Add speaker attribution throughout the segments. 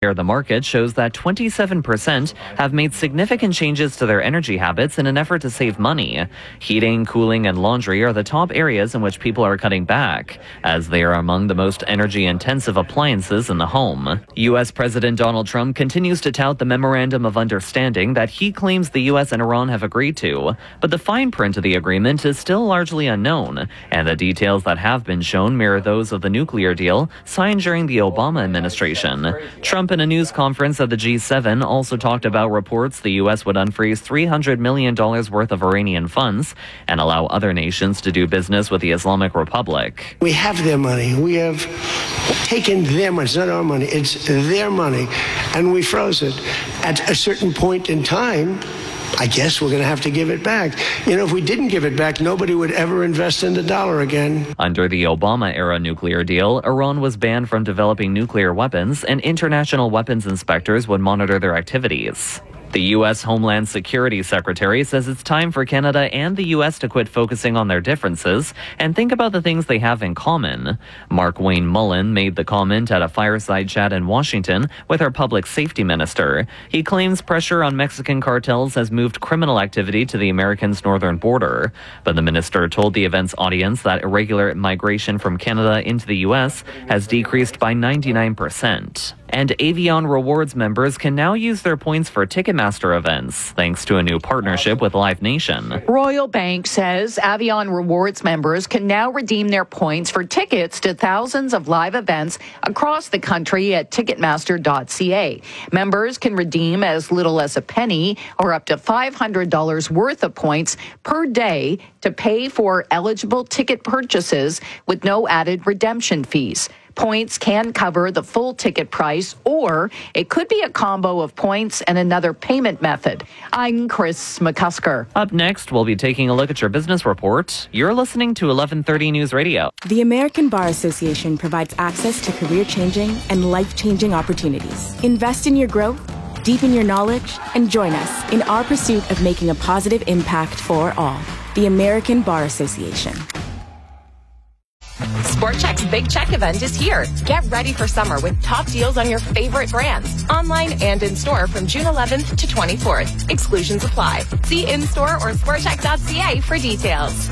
Speaker 1: Share the Market shows that 27% have made significant changes to their energy habits in an effort to save money. Heating, cooling, and laundry are the top areas in which people are cutting back, as they are among the most energy-intensive appliances in the home. U.S. President Donald Trump continues to tout the Memorandum of Understanding that he claims the U.S. and Iran have agreed to, but the fine print of the agreement is still largely unknown, and the details that have been shown mirror those of the nuclear deal signed during the Obama administration. Trump, in a news conference at the G7, also talked about reports the U.S. would unfreeze $300 million worth of Iranian funds and allow other nations to do business with the Islamic Republic.
Speaker 2: We have their money. We have taken their money. It's not our money. It's their money. And we froze it. At a certain point in time, I guess we're going to have to give it back. If we didn't give it back, nobody would ever invest in the dollar again.
Speaker 1: Under the Obama-era nuclear deal, Iran was banned from developing nuclear weapons, and international weapons inspectors would monitor their activities. The U.S. Homeland Security Secretary says it's time for Canada and the U.S. to quit focusing on their differences and think about the things they have in common. Mark Wayne Mullen made the comment at a fireside chat in Washington with our public safety minister. He claims pressure on Mexican cartels has moved criminal activity to the Americans' northern border. But the minister told the event's audience that irregular migration from Canada into the U.S. has decreased by 99%. And Avion Rewards members can now use their points for Ticketmaster events, thanks to a new partnership with Live Nation.
Speaker 3: Royal Bank says Avion Rewards members can now redeem their points for tickets to thousands of live events across the country at Ticketmaster.ca. Members can redeem as little as a penny or up to $500 worth of points per day to pay for eligible ticket purchases with no added redemption fees. Points can cover the full ticket price, or it could be a combo of points and another payment method. I'm Chris McCusker.
Speaker 1: Up next, we'll be taking a look at your business report. You're listening to 1130 News Radio.
Speaker 4: The American Bar Association provides access to career-changing and life-changing opportunities. Invest in your growth, deepen your knowledge, and join us in our pursuit of making a positive impact for all. The American Bar Association.
Speaker 5: Sport Chek's Big Check event is here. Get ready for summer with top deals on your favorite brands, online and in-store from June 11th to 24th. Exclusions apply. See in-store or sportchek.ca for details.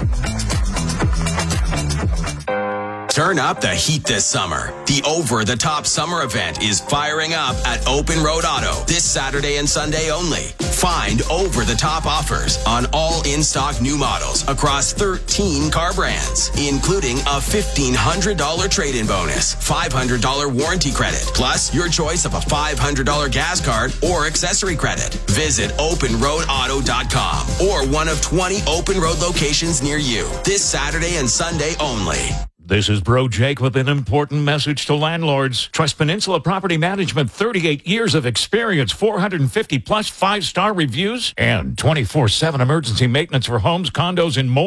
Speaker 6: Turn up the heat this summer. The over-the-top summer event is firing up at Open Road Auto this Saturday and Sunday only. Find over-the-top offers on all in-stock new models across 13 car brands, including a $1,500 trade-in bonus, $500 warranty credit, plus your choice of a $500 gas card or accessory credit. Visit OpenRoadAuto.com or one of 20 Open Road locations near you this Saturday and Sunday only.
Speaker 7: This is Bro Jake with an important message to landlords. Trust Peninsula Property Management, 38 years of experience, 450 plus 5-star reviews, and 24/7 emergency maintenance for homes, condos, and more.